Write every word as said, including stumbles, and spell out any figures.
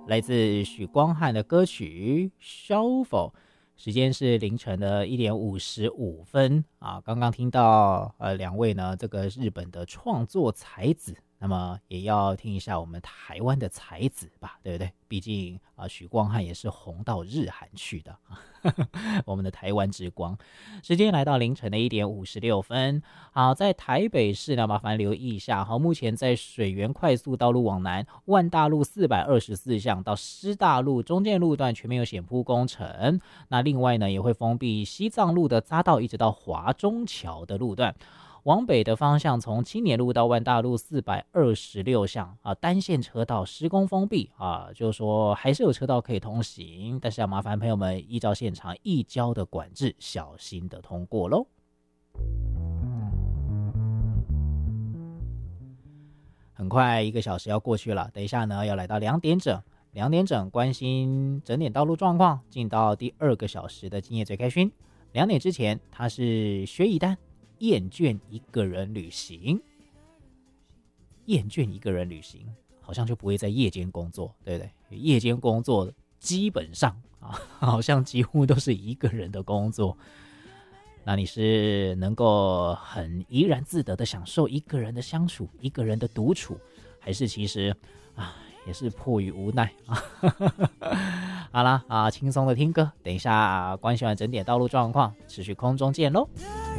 来自许光汉的歌曲《Shuffle》，时间是凌晨的一点五十五分啊。刚刚听到呃两位呢，这个日本的创作才子，那么也要听一下我们台湾的才子吧，对不对？毕竟啊、呃，许光汉也是红到日韩去的，我们的台湾之光。时间来到凌晨的一点五十六分。好，在台北市呢，麻烦留意一下。好，目前在水源快速道路往南，万大路四百二十四巷到师大路中间路段全面有险铺工程。那另外呢，也会封闭西藏路的匝道，一直到华中桥的路段。往北的方向，从青年路到万大路四百二十六巷啊，单线车道施工封闭啊，就是说还是有车道可以通行，但是要麻烦朋友们依照现场一交的管制，小心的通过咯。很快一个小时要过去了，等一下呢要来到两点整，两点整关心整点道路状况，进到第二个小时的今夜最开勋。两点之前，它是薛一丹。厌倦一个人旅行，厌倦一个人旅行，好像就不会在夜间工作，对不对？夜间工作基本上啊，好像几乎都是一个人的工作。那你是能够很怡然自得的享受一个人的相处，一个人的独处，还是其实啊也是迫于无奈啊？好啦啊，轻松的听歌，等一下关心完整点道路状况，持续空中见喽。